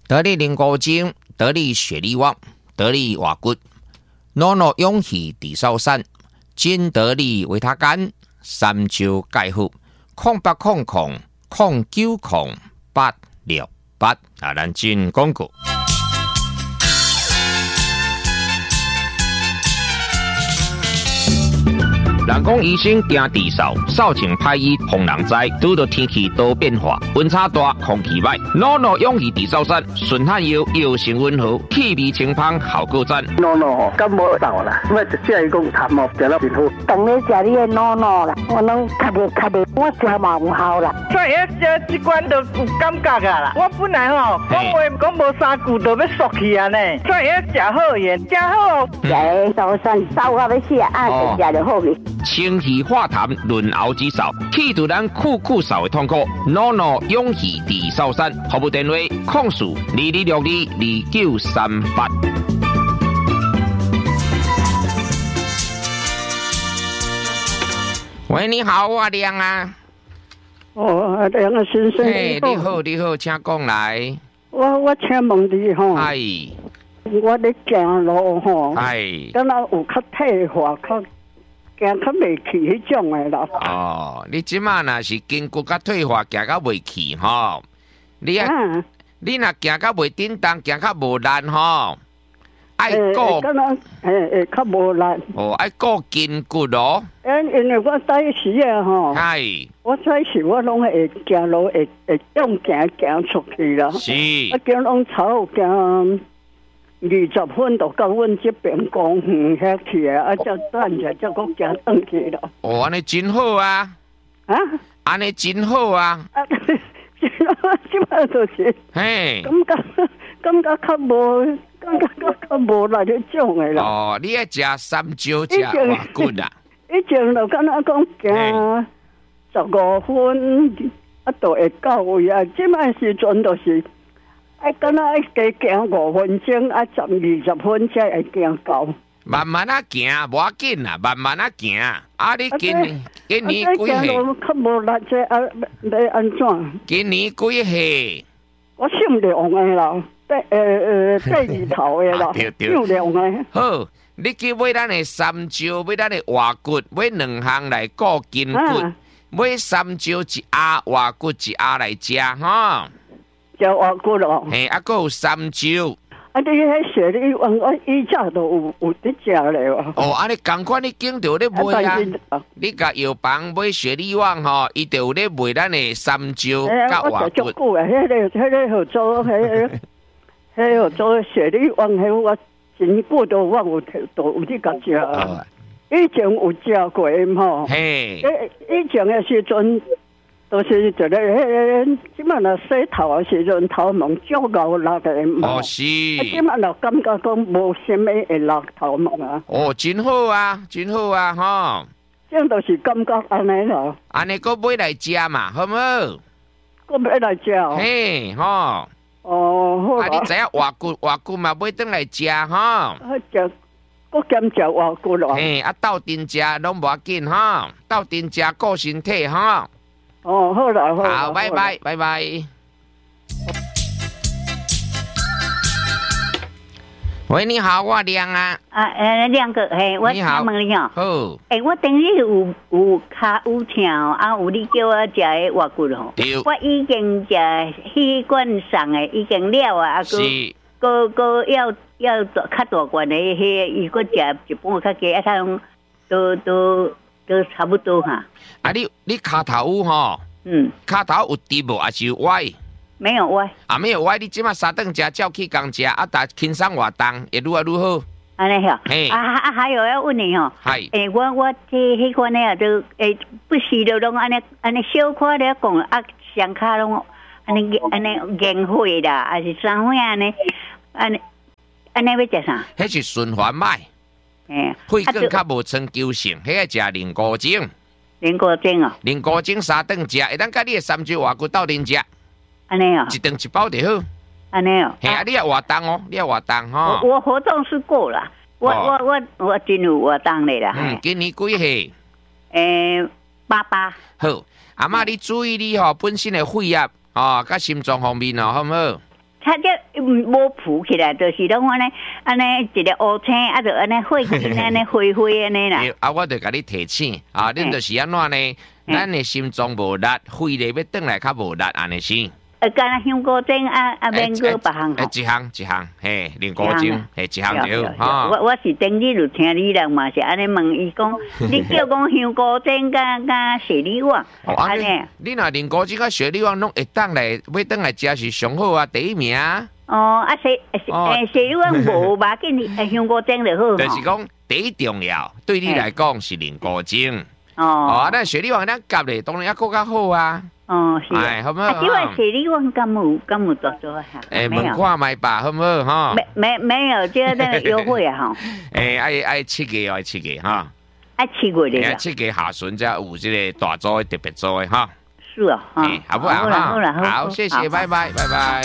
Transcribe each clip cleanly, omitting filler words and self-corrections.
得力灵骨精，得力血力旺，得力瓦骨，诺诺勇气地少山，金得力维他干，三焦钙护，0800090868啊，咱进广告。人讲医生惊治扫，扫清歹医防人灾。拄到天气多变化，温差大，空气歹，诺诺勇气治扫山，顺汗药药性温和，气味清芳，效果赞。 诺诺感冒到啦，我就只系讲痰毛食了真好。 当你食你的诺诺啦，我拢咳的，我食嘛有效啦。 所以食这罐都有感觉啊啦。我本来吼讲话讲无3句就要缩去啊呢，所以食好嘢，食好。 食早餐烧到要死啊，食就好去。 清气化痰，润喉止扫，去除咱酷扫的痛苦。诺诺勇气治扫山，服务电话：0422622938。喂，你好，我亮啊。 哦，亮啊先生。 嘿，你好，请讲来。 我请问你吼。 哎。 我咧行路吼。 哎。 敢若有较退化较。行较袂去迄种诶啦。 哦，你即马若是筋骨较退化，行较袂去吼。你若行较袂振动，行较无力吼。爱顾。 敢若较无力。 哦，爱顾筋骨咯。 因为我早时啊吼。 嗨。 我早时我拢会行路，会用行出去啦。 是。 我行拢超行。20分就到阮这边公园遐去啊，才等下才搁行转去咯。 哦，安尼真好啊！ 啊， 安尼真好啊！ 即摆就是， 嘿， 感觉较无力迄种诶啦。 哦，你爱食三椒食瓦骨啦。 以前就敢若讲行15分，啊，就会到位啊。即摆时阵就是。敢若爱加行5分钟，啊10-20分才会行到。 慢慢啊行，无要紧啦，慢慢啊行。啊，你今年几岁？ 较无力这要安怎？ 今年几岁？ 我姓梁的啦，第二头的啦，姓梁的。 好，你去买咱的三椒，买咱的瓦骨，买2项来顾筋骨，买三椒一鸭，瓦骨一鸭来食哈。 食瓦骨咯， 嘿，还有三椒。 啊，你迄雪里旺，我以前都有伫食咧哇。 哦，安尼同款，你经着咧卖啊？你甲药房买雪里旺吼，伊就有咧卖咱的三椒甲瓦骨。 我足久啊，迄个合作，迄合作雪里旺，迄我真久都我有伫甲食。以前有食过吼。 嘿。 以前的时阵。都是一个即摆若洗头的时阵，头毛足够落的毛。 哦，是。 即摆若感觉讲无什么会落头毛啊。 哦，真好啊，真好啊，吼。 这样就是感觉安尼咯。 安尼搁买来食嘛，好唔好？ 搁买来食。 嘿，吼。 哦，好啊，你知影瓦骨嘛买转来食吼。 食，搁兼食瓦骨咯。 嘿，啊，斗阵食拢无要紧吼，斗阵食顾身体吼。 哦，好啦，好。 好，拜拜，拜拜。喂，你好，我亮啊。 亮哥，嘿，我请问你哦。 好。 我等于有脚有疼啊，有你叫我食的瓦骨咯。 对。 我已经食迄罐送的已经了啊， 是。 个要较大罐的迄，伊个食一半较加，啊，他拢都差不多哈。 啊，你脚头有吼？脚头有直无，还是有歪？ 没有歪。 啊，没有歪。你即马3顿食，照去工食，啊，打轻松活动，会愈来愈好。 安尼吼。 嘿。 还有要问你吼。 系。 我这迄款呢都不时就拢安尼小可咧讲啊，双骹拢安尼硬血啦，还是啥货安尼要食啥？ 迄是循环脉。血管较无长久性，迄个食灵骨精。 灵骨精哦。 灵骨精3顿食，会当甲你的三椒瓦骨斗阵食。 安尼哦。 一顿一包就好。 安尼哦。 嘿，你要活动哦，你要活动吼。 我活动是过了，我真有活动咧啦。 今年几岁 ？88。 好，阿嬷你注意你吼本身的血压哦，甲心脏方面哦，好唔好？ 他这无浮起来，就是拢安尼一个乌青，啊，就安尼血筋安尼灰灰安尼啦。 啊，我就甲你提醒啊，恁就是安怎呢？咱的心脏无力，肺力要转来较无力，安尼先。 干那香菇精免个别项。 一项，嘿，灵菇精，嘿，一项就好。 我是顶日就听你人嘛是安尼问伊讲，你叫讲香菇精甲雪里网，安尼。 你若灵菇精甲雪里网拢会当来，要当来食是上好啊，第一名。 哦，雪里网无吧？紧香菇精就好。 就是讲第一重要，对你来讲是灵菇精。 哦， 咱雪里网咱夹咧，当然也更较好啊。 哦，是。 哎，好唔好？ 因为雪里网敢有做哈？ 问看卖吧，好唔好哈？ 没有，这个优惠啊哈。 爱7月哦，7月哈。 7月的。 7月下旬才有这个大组的特别组的哈。 是啊， 好不好？好，谢谢，拜拜，拜拜。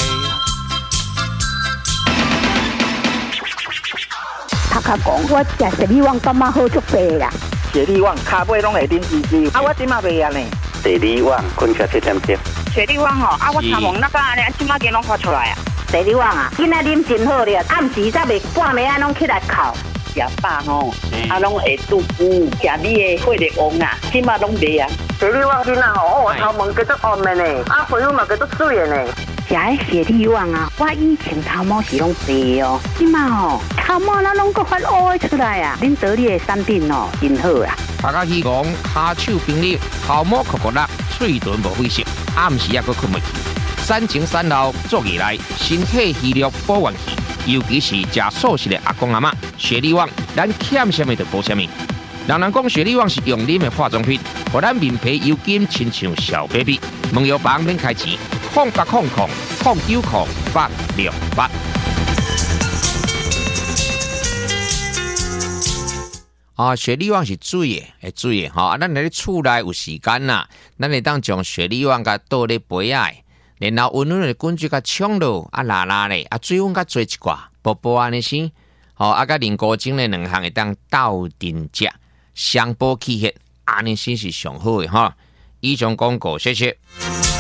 他讲我食雪里网感觉好足白啦。 雪里网骹尾拢会啉滋滋，我即马袂安尼。 雪里网困觉7点钟。 雪里网我参望那个安尼，即马间拢发出来啊。 雪里网今仔啉真好咧，暗时才袂半暝拢起来哭。 食饱拢会肚腹，食你的血力旺啊，即马拢袂啊。 雪里网囡仔我头毛叫做红的呢，皮肤嘛叫做水的呢。食迄雪里网我以前头毛是拢白哦，即马头毛拢个发乌出来啊！恁得力的产品真好啊！ 大家希望骹手冰溜，头毛酷酷辣，嘴唇无血色，暗时也阁困袂去。产前产后做起来，身体虚弱补元气，尤其是食素食的阿公阿嬷，雪里网咱欠什么就补什么。人讲雪里网是用啉的化妆品，互咱面皮油金亲像小 baby。问药房免开钱，0800090868。雪里网是水的，吼！咱在厝内有时间啦，咱会当将雪里网甲倒咧杯仔，然后温润的滚水甲冲落，拉拉咧，水温甲做一寡，薄薄安尼先，甲灵菇精咧两项会当斗阵食，双补气血，安尼先是上好的哈。以上广告，谢谢。